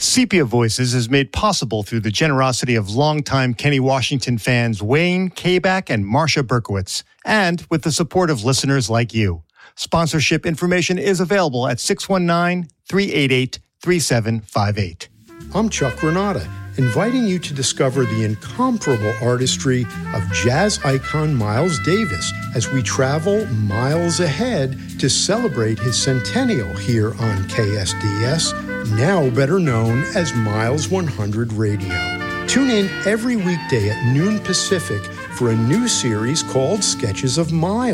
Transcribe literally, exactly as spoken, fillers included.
Sepia Voices is made possible through the generosity of longtime Kenny Washington fans Wayne Kabak and Marsha Berkowitz, and with the support of listeners like you. Sponsorship information is available at six one nine, three eight eight, three seven five eight. I'm Chuck Renata, inviting you to discover the incomparable artistry of jazz icon Miles Davis as we travel miles ahead to celebrate his centennial here on K S D S, now better known as Miles one hundred Radio. Tune in every weekday at noon Pacific for a new series called Sketches of Miles.